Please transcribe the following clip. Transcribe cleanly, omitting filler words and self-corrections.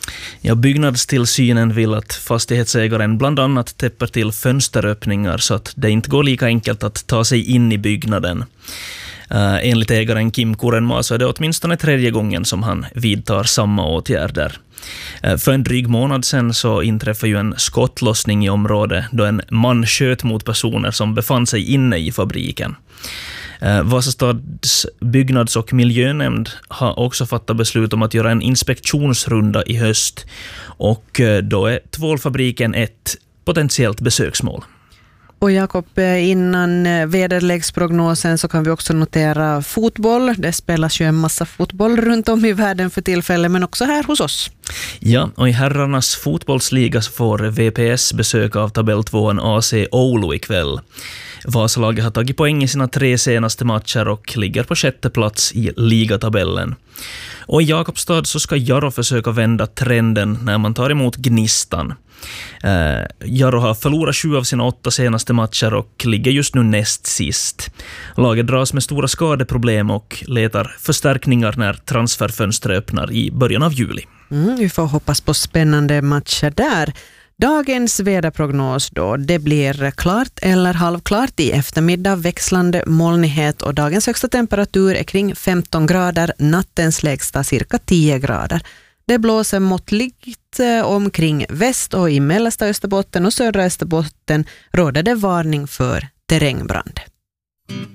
Ja, byggnadstillsynen vill att fastighetsägaren bland annat täpper till fönsteröppningar så att det inte går lika enkelt att ta sig in i byggnaden. Enligt ägaren Kim Kurenmaa så är det åtminstone 3:e gången som han vidtar samma åtgärder. För en dryg månad sedan så inträffade ju en skottlossning i området då en man sköt mot personer som befann sig inne i fabriken. Vasastads byggnads- och miljönämnd har också fattat beslut om att göra en inspektionsrunda i höst, och då är tvålfabriken ett potentiellt besöksmål. Och Jakob, innan väderleksprognosen så kan vi också notera fotboll. Det spelas ju en massa fotboll runt om i världen för tillfället, men också här hos oss. Ja, och i herrarnas fotbollsliga så får VPS besök av tabelltvåan AC Oulu ikväll. Vasalaget har tagit poäng i sina 3 senaste matcher och ligger på 6:e plats i ligatabellen. Och i Jakobstad så ska Jaro försöka vända trenden när man tar emot Gnistan. Jaro har förlorat 7 av sina 8 senaste matcher och ligger just nu näst sist. Laget dras med stora skadeproblem och letar förstärkningar när transferfönstret öppnar i början av juli. Vi får hoppas på spännande matcher där. Dagens väderprognos då, det blir klart eller halvklart i eftermiddag, växlande molnighet och dagens högsta temperatur är kring 15 grader, nattens lägsta cirka 10 grader. Det blåser måttligt omkring väst och i mellersta Österbotten och södra Österbotten råder det varning för terrängbrand.